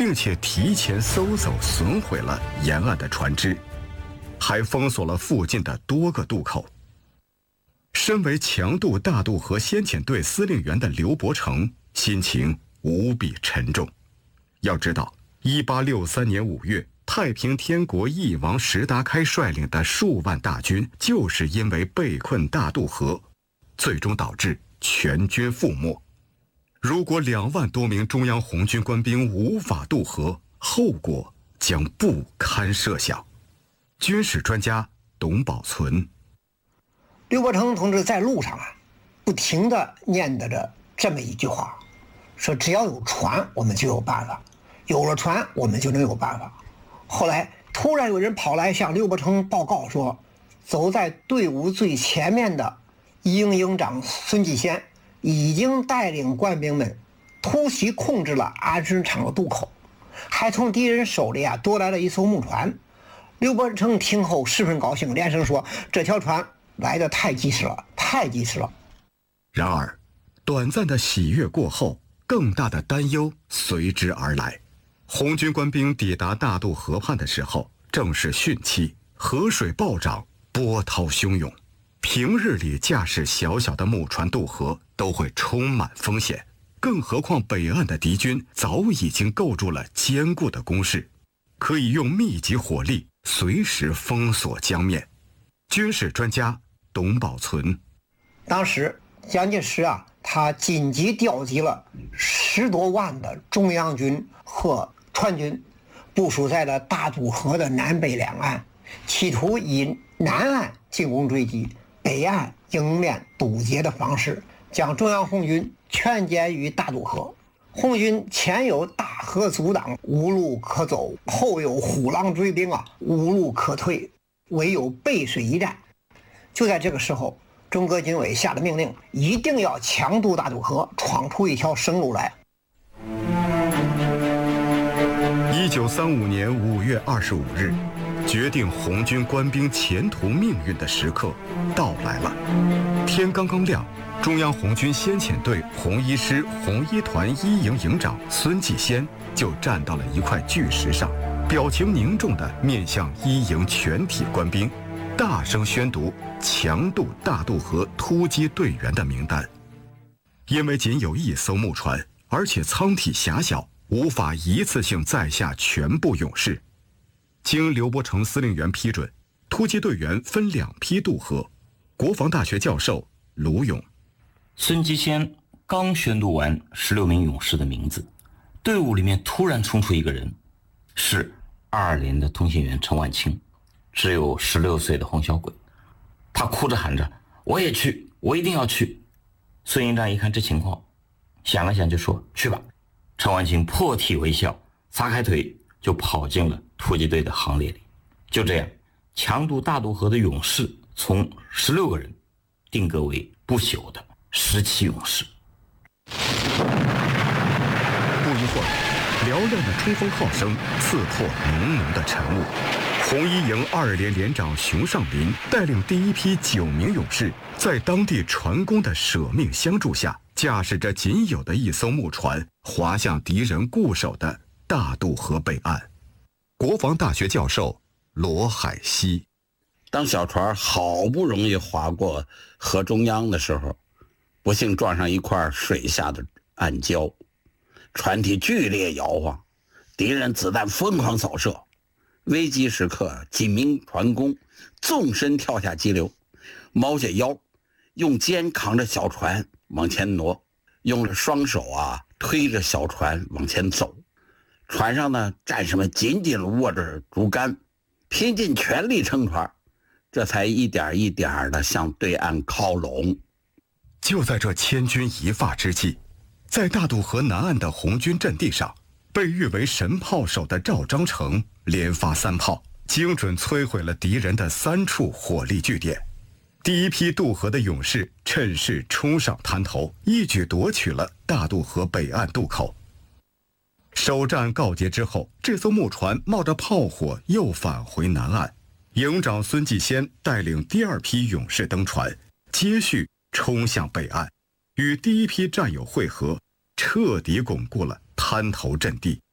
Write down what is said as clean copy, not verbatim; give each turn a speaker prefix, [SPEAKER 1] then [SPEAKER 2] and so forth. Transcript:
[SPEAKER 1] 并且提前搜走损毁了沿岸的船只，还封锁了附近的多个渡口。身为强渡大渡河先遣队司令员的刘伯承心情无比沉重。要知道1863年5月，太平天国翼王石达开率领的数万大军，就是因为被困大渡河，最终导致全军覆没。如果2万多名中央红军官兵无法渡河，后果将不堪设想。军事专家董宝存：
[SPEAKER 2] 刘伯承同志在路上不停地念叨着这么一句话，说只要有船，我们就有办法；有了船，我们就能有办法。后来突然有人跑来向刘伯承报告说，走在队伍最前面的一营营长孙继先已经带领官兵们突袭控制了安顺场的渡口，还从敌人手里夺来了一艘木船。刘伯承听后十分高兴，连声说这条船来得太及时了，太及时了。
[SPEAKER 1] 然而短暂的喜悦过后，更大的担忧随之而来。红军官兵抵达大渡河畔的时候，正是汛期，河水暴涨，波涛汹涌。平日里驾驶小小的木船渡河都会充满风险，更何况北岸的敌军早已经构筑了坚固的工事，可以用密集火力随时封锁江面。军事专家董宝存：
[SPEAKER 2] 当时蒋介石他紧急调集了10多万的中央军和川军，部署在了大渡河的南北两岸，企图以南岸进攻追击，北岸迎面堵截的方式，将中央红军全歼于大渡河。红军前有大河阻挡，无路可走；后有虎狼追兵无路可退，唯有背水一战。就在这个时候，中革军委下了命令，一定要强渡大渡河，闯出一条生路来。
[SPEAKER 1] 1935年5月25日，决定红军官兵前途命运的时刻到来了。天刚刚亮，中央红军先遣队红一师红一团一营营长孙继先就站到了一块巨石上，表情凝重地面向一营全体官兵，大声宣读强渡大渡河突击队员的名单。因为仅有1艘木船，而且舱体狭小，无法一次性载下全部勇士。经刘伯承司令员批准，突击队员分2批渡河。国防大学教授卢勇：
[SPEAKER 3] 孙继先刚宣读完16名勇士的名字，队伍里面突然冲出一个人，是2连的通信员陈万清，只有16岁的洪小鬼。他哭着喊着：我也去，我一定要去。孙营长一看这情况，想了想就说：去吧。陈万清破涕为笑，撒开腿就跑进了突击队的行列里。就这样，强渡大渡河的勇士从16个人定格为不朽的17勇士。
[SPEAKER 1] 不一会儿，嘹亮的冲锋号声刺破浓浓的晨雾。红一营2连连长熊尚林带领第1批9名勇士，在当地船工的舍命相助下，驾驶着仅有的1艘木船，划向敌人固守的大渡河北岸。国防大学教授罗海西：
[SPEAKER 4] 当小船好不容易划过河中央的时候，不幸撞上一块水下的暗礁，船体剧烈摇晃，敌人子弹疯狂扫射。危急时刻，几名船工纵身跳下激流，猫下腰，用肩扛着小船往前挪，用双手推着小船往前走。船上呢，战士们紧紧握着竹竿，拼尽全力撑船，这才一点一点地向对岸靠拢。
[SPEAKER 1] 就在这千钧一发之际，在大渡河南岸的红军阵地上，被誉为神炮手的赵章成连发3炮，精准摧毁了敌人的3处火力据点。第1批渡河的勇士趁势冲上滩头，一举夺取了大渡河北岸渡口。首战告捷之后，这艘木船冒着炮火又返回南岸。营长孙继先带领第2批勇士登船，接续冲向北岸，与第1批战友会合，彻底巩固了滩头阵地。